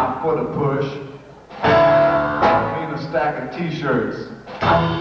my foot a push. I mean a stack of t-shirts.